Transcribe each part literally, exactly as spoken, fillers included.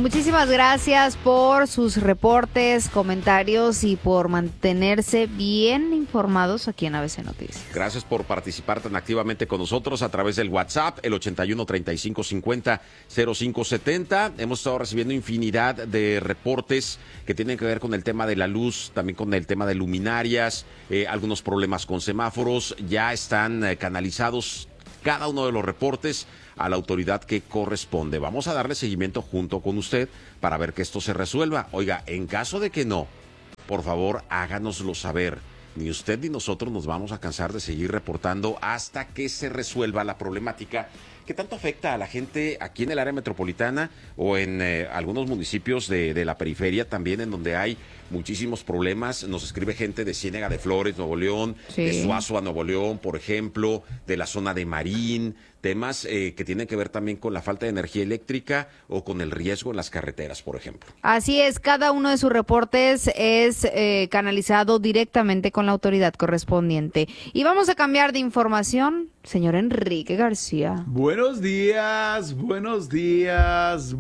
muchísimas gracias por sus reportes, comentarios y por mantenerse bien informados aquí en A B C Noticias. Gracias por participar tan activamente con nosotros a través del WhatsApp, el ochenta y uno, treinta y cinco, cincuenta, cero cinco setenta. Hemos estado recibiendo infinidad de reportes que tienen que ver con el tema de la luz, también con el tema de luminarias, eh, algunos problemas con semáforos. Ya están eh, canalizados cada uno de los reportes a la autoridad que corresponde. Vamos a darle seguimiento junto con usted para ver que esto se resuelva. Oiga, en caso de que no, por favor, háganoslo saber. Ni usted ni nosotros nos vamos a cansar de seguir reportando hasta que se resuelva la problemática que tanto afecta a la gente aquí en el área metropolitana o en eh, algunos municipios de, de la periferia también, en donde hay muchísimos problemas. Nos escribe gente de Ciénega de Flores, Nuevo León, sí. de Suazua, Nuevo León, por ejemplo, de la zona de Marín, temas eh, que tienen que ver también con la falta de energía eléctrica o con el riesgo en las carreteras, por ejemplo. Así es, cada uno de sus reportes es eh, canalizado directamente con la autoridad correspondiente. Y vamos a cambiar de información, señor Enrique García. Buenos días, buenos días,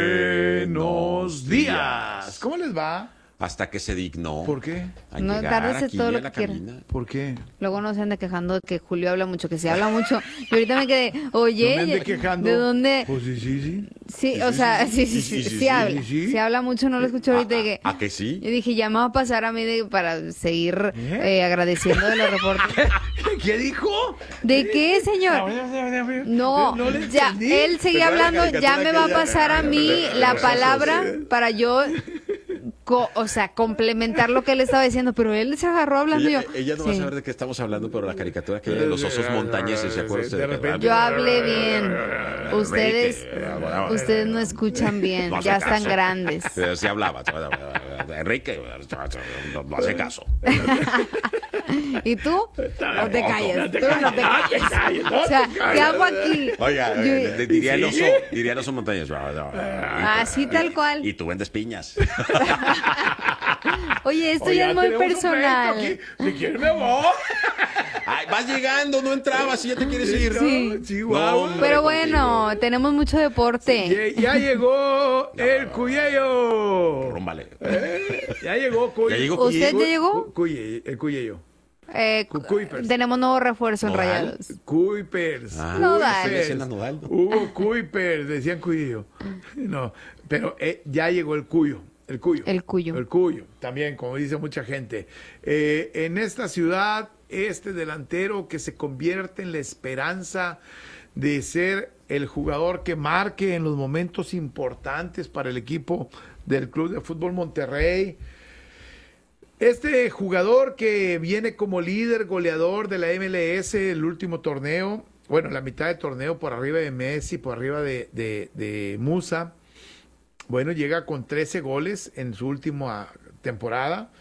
buenos días. ¿Cómo les va? Hasta que se dignó. ¿Por qué? No, tárdese todo lo que quiera. ¿Por qué? Luego no se ande quejando de que Julio habla mucho, que se habla mucho. Y ahorita me quedé, oye, no me ande quejando. ¿de dónde? Pues sí, sí, sí. Sí, sí o sí, sea, sí, sí, sí, sí, sí, sí, sí, sí habla. Sí, sí. Se habla mucho, no lo escucho ahorita. ¿A, que, ¿A que sí? Yo dije, ya me va a pasar a mí de, para seguir ¿Eh? Eh, agradeciendo de los reportes. ¿Qué dijo? ¿De qué, señor? No, no ya, él seguía hablando, ya me va a pasar a mí la palabra para yo... Co- o sea, complementar lo que él estaba diciendo, pero él se agarró hablando. Ella, yo, ella no sí. va a saber de qué estamos hablando, pero la caricatura que hay de los osos montañeses, ¿se acuerdan? De repente, yo hablé bien. Ustedes, ustedes no escuchan bien, no ya caso. están grandes. Pero sí hablaba. Enrique no hace caso. ¿Y tú? No te calles. Tú no te calles. O sea, ¿qué hago aquí? Oiga, Yo, diría el oso, diría el oso montañés. Así tal cual. Y tú vendes piñas. Oye, esto Oye, ya es muy tenemos un personal. pleito aquí. Si quieres me voy. Ay, vas llegando, no entrabas y ya te quieres ir. Sí. No, Chihuahua. No, Pero bueno, contigo. Tenemos mucho deporte. Ya, ya llegó no, el Cuyello. Rómbale. ¿Eh? Ya llegó Cuy. ¿Ya llegó ¿Usted ya llegó? Cuy, el Cuyello. Eh, tenemos nuevo refuerzo en Rayados. Cuipers. Ah, Nodal. Nodal. Hubo Cuipers, decían Cuyillo. No, pero eh, ya llegó el Cuyo. El Cuyo. El Cuyo. El Cuyo, también, como dice mucha gente. Eh, en esta ciudad, este delantero que se convierte en la esperanza de ser el jugador que marque en los momentos importantes para el equipo del Club de Fútbol Monterrey. Este jugador que viene como líder goleador de la M L S el último torneo, bueno, la mitad del torneo por arriba de Messi, por arriba de, de, de Musa, bueno, llega con trece goles en su última temporada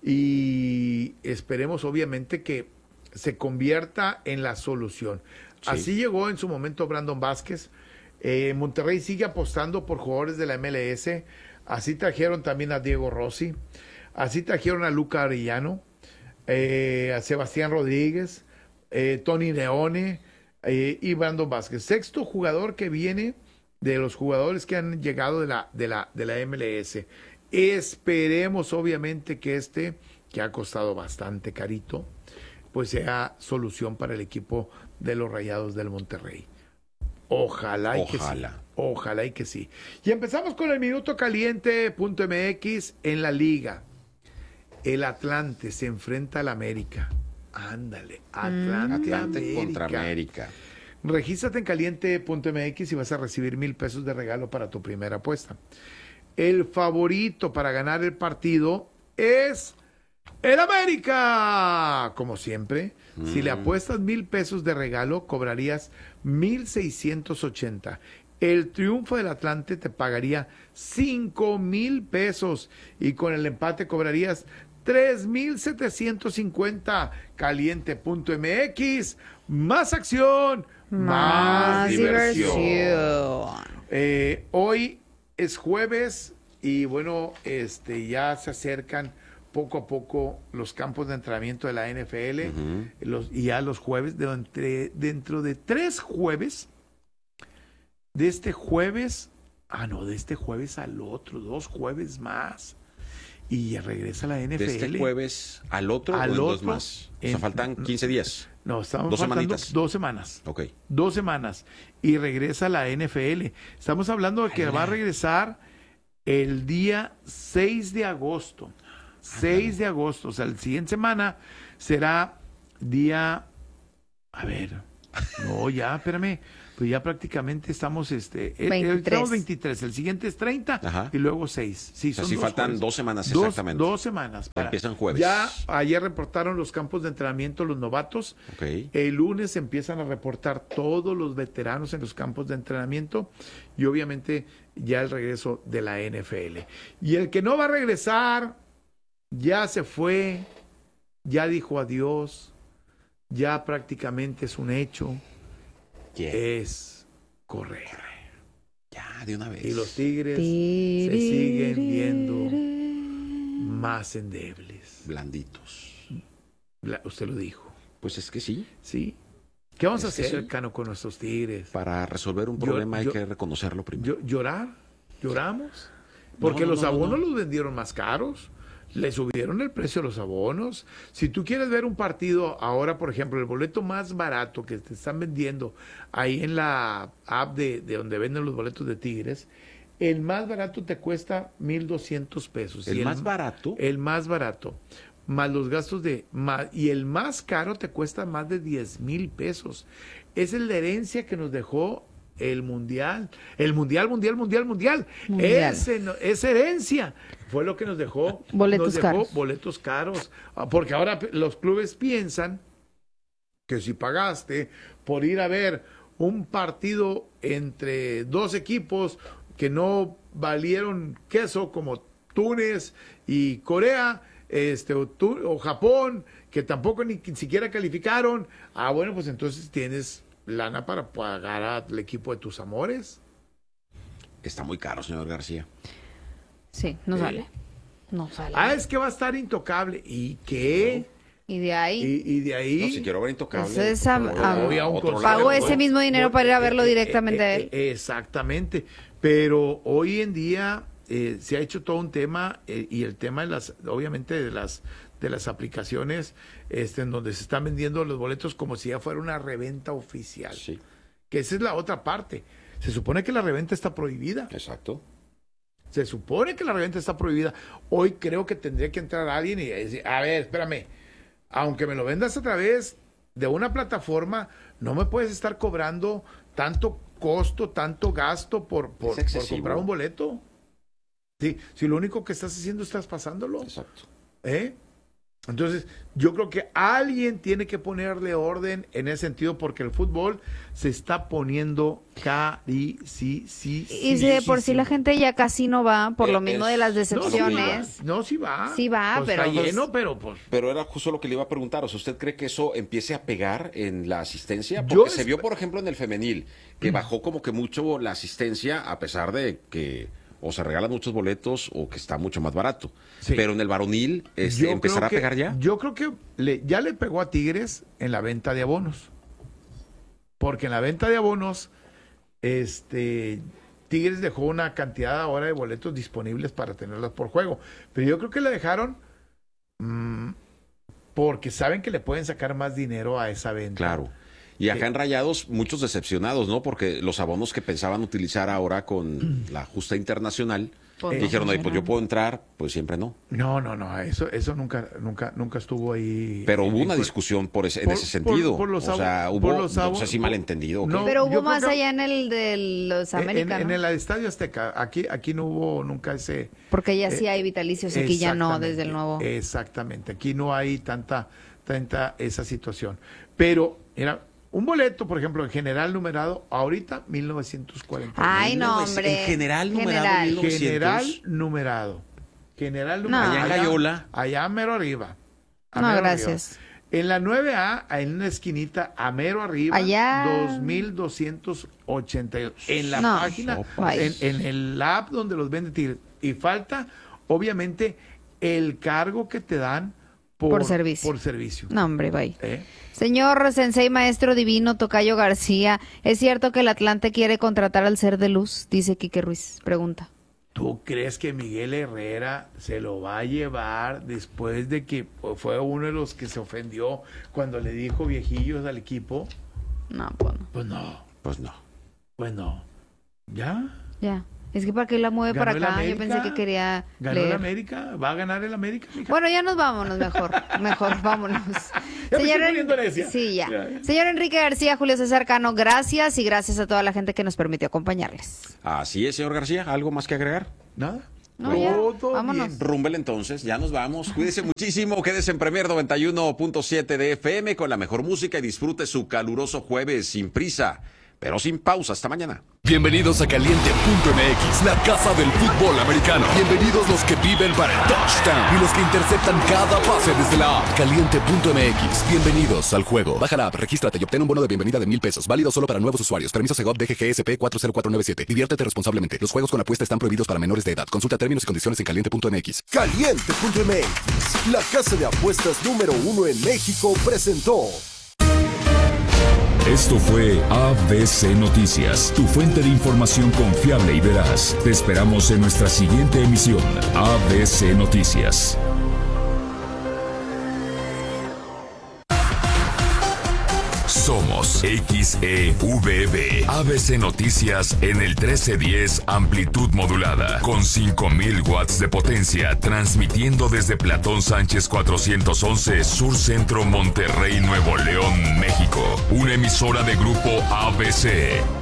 y esperemos obviamente que se convierta en la solución. Sí. Así llegó en su momento Brandon Vázquez. Eh, Monterrey sigue apostando por jugadores de la M L S, así trajeron también a Diego Rossi. Así trajeron a Luca Arellano, eh, a Sebastián Rodríguez, eh, Tony Leone eh, y Brandon Vázquez. Sexto jugador que viene de los jugadores que han llegado de la, de la, de la M L S. Esperemos obviamente que este, que ha costado bastante carito, pues sea solución para el equipo de los Rayados del Monterrey. Ojalá y Ojalá. que sí. Ojalá y que sí. Y empezamos con el minuto caliente punto m x en la liga. El Atlante se enfrenta al América. Ándale, Atlante, Atlante América. contra América. Regístrate en caliente punto m x y vas a recibir mil pesos de regalo para tu primera apuesta. El favorito para ganar el partido es el América. Como siempre, mm. si le apuestas mil pesos de regalo, cobrarías mil seiscientos ochenta. El triunfo del Atlante te pagaría cinco mil pesos y con el empate cobrarías tres mil setecientos cincuenta. Caliente punto m x, más acción, más, más diversión. diversión. Eh, hoy es jueves y bueno, este ya se acercan poco a poco los campos de entrenamiento de la N F L, uh-huh. los, y ya los jueves, de entre, dentro de tres jueves, de este jueves Ah, no, de este jueves al otro, dos jueves más. Y ya regresa la N F L. ¿De este jueves al otro al o en otro, dos más? O sea, en, faltan quince días. No, estamos dos faltando semanitas. dos semanas. Ok. Dos semanas. Y regresa la N F L. Estamos hablando de que Ay, va a regresar el día seis de agosto. seis de agosto. O sea, la siguiente semana será día... A ver. No, ya, espérame. Pues ya prácticamente estamos, este, el, el, estamos veintitrés, el siguiente es treinta. Ajá. Y luego seis. Sí, o sea, son sí dos faltan jueves. dos semanas dos, exactamente. Dos semanas. Para. Empiezan jueves. Ya ayer reportaron los campos de entrenamiento los novatos. Okay. El lunes empiezan a reportar todos los veteranos en los campos de entrenamiento y obviamente ya el regreso de la N F L. Y el que no va a regresar ya se fue, ya dijo adiós, ya prácticamente es un hecho. ¿Quién? Es correr. Ya, de una vez. Y los Tigres se siguen viendo más endebles. Blanditos. La, usted lo dijo. Pues es que sí. Sí. ¿Qué vamos es a hacer, sí. Cano, con nuestros Tigres? Para resolver un problema yo, yo, hay que reconocerlo primero. Yo, ¿Llorar? ¿Lloramos? Porque no, no, los no, abonos no. los vendieron más caros. Le subieron el precio a los abonos. Si tú quieres ver un partido ahora, por ejemplo, el boleto más barato que te están vendiendo ahí en la app de, de donde venden los boletos de Tigres, el más barato te cuesta mil doscientos pesos. ¿El, y el más barato? El más barato. Más los gastos de... Más, y el más caro te cuesta más de diez mil pesos. Esa es la herencia que nos dejó el mundial, el mundial, mundial, mundial, mundial. mundial. Ese, esa herencia fue lo que nos dejó boletos nos dejó caros. Boletos caros. Porque ahora los clubes piensan que si pagaste por ir a ver un partido entre dos equipos que no valieron queso, como Túnez y Corea, este o, tú, o Japón, que tampoco ni siquiera calificaron, ah, bueno, pues entonces tienes lana para pagar al equipo de tus amores. Está muy caro, señor García. Sí, no sale. ¿Eh? No sale. Ah, es que va a estar Intocable. ¿Y qué? No. Y de ahí. Y, y de ahí. No, si quiero ver Intocable. Eso es a, a, voy a un pago lado, ese mismo dinero voy, para ir a verlo eh, directamente eh, a él. Eh, exactamente. Pero hoy en día eh, se ha hecho todo un tema eh, y el tema de las, obviamente de las de las aplicaciones este, en donde se están vendiendo los boletos como si ya fuera una reventa oficial. Sí. Que esa es la otra parte. Se supone que la reventa está prohibida. Exacto. Se supone que la reventa está prohibida. Hoy creo que tendría que entrar alguien y decir, a ver, espérame, aunque me lo vendas a través de una plataforma, no me puedes estar cobrando tanto costo, tanto gasto por, por, por comprar un boleto. Sí, si lo único que estás haciendo es traspasándolo. Exacto. ¿Eh? Entonces, yo creo que alguien tiene que ponerle orden en ese sentido porque el fútbol se está poniendo carísimo. Y si de por sí la gente ya casi no va, por lo mismo de las decepciones. No, sí va. Sí va, pues pero... Está pues, lleno, pero pues... Pero era justo lo que le iba a preguntar. O sea, ¿usted cree que eso empiece a pegar en la asistencia? Porque se vio, por ejemplo, en el femenil, que bajó como que mucho la asistencia a pesar de que... o se regalan muchos boletos o que está mucho más barato. Sí. Pero en el varonil, este, ¿empezará que, a pegar ya? Yo creo que le, ya le pegó a Tigres en la venta de abonos. Porque en la venta de abonos, este, Tigres dejó una cantidad ahora de boletos disponibles para tenerlas por juego. Pero yo creo que la dejaron mmm, porque saben que le pueden sacar más dinero a esa venta. Claro. Y acá en Rayados, muchos decepcionados, ¿no? Porque los abonos que pensaban utilizar ahora con la justa internacional, pues dijeron, no, pues yo puedo entrar, pues siempre no. No, no, no, eso eso nunca nunca nunca estuvo ahí. Pero hubo una discusión por ese, en por, ese sentido. Por, por los o sea, hubo, los no sé si malentendido. No, pero hubo más allá en el de los América, en, ¿no? en el Estadio Azteca, aquí aquí no hubo nunca ese... Porque ya sí hay vitalicios, aquí ya no, desde el nuevo. Exactamente, aquí no hay tanta, tanta esa situación. Pero, era... un boleto, por ejemplo, en general numerado, ahorita mil novecientos cuarenta. Ay, no, hombre. En general numerado. General, mil novecientos. general numerado. General numerado. No. Allá en Gallola. Allá, allá mero arriba. No, mero gracias. Arriba. En la nueve A, en una esquinita, a mero arriba, allá. dos mil doscientos ochenta y dos. En la no. página, oh, en, en el app donde los vende Tigres. Y falta, obviamente, el cargo que te dan por, por servicio. Por servicio. No, hombre, bye. ¿Eh? Señor Sensei Maestro Divino Tocayo García, ¿es cierto que el Atlante quiere contratar al ser de luz? Dice Quique Ruiz, pregunta. ¿Tú crees que Miguel Herrera se lo va a llevar después de que fue uno de los que se ofendió cuando le dijo viejillos al equipo? No, pues no. Pues no. Pues no. Pues no. ¿Ya? Ya. Es que para qué la mueve para acá, yo pensé que quería ¿Ganó leer. el América? ¿Va a ganar el América? Mija? Bueno, ya nos vámonos mejor, mejor, vámonos. Ya Señor, me estoy poniendo necia. Sí, ya. Ya, ya. Señor Enrique García, Julio César Cano, gracias y gracias a toda la gente que nos permitió acompañarles. Así es, señor García. ¿Algo más que agregar? ¿Nada? No, ya. Todo Vámonos. bien. Rumbel entonces, ya nos vamos. Cuídese muchísimo, quédese en Premier noventa y uno punto siete de F M con la mejor música y disfrute su caluroso jueves sin prisa, pero sin pausa. Hasta mañana. Bienvenidos a Caliente punto M X, la casa del fútbol americano. Bienvenidos los que viven para el touchdown y los que interceptan cada pase desde la app. Caliente punto M X, bienvenidos al juego. Baja la app, regístrate y obtén un bono de bienvenida de mil pesos, válido solo para nuevos usuarios. Permiso Segov D G G S P cuatro cero cuatro nueve siete. Diviértete responsablemente. Los juegos con apuesta están prohibidos para menores de edad. Consulta términos y condiciones en caliente punto M X. Caliente punto M X, la casa de apuestas número uno en México, presentó. Esto fue A B C Noticias, tu fuente de información confiable y veraz. Te esperamos en nuestra siguiente emisión, A B C Noticias. Somos X E V B, A B C Noticias en el trece diez amplitud modulada, con cinco mil watts de potencia, transmitiendo desde Platón Sánchez cuatrocientos once, Sur Centro, Monterrey, Nuevo León, México. Una emisora de Grupo A B C.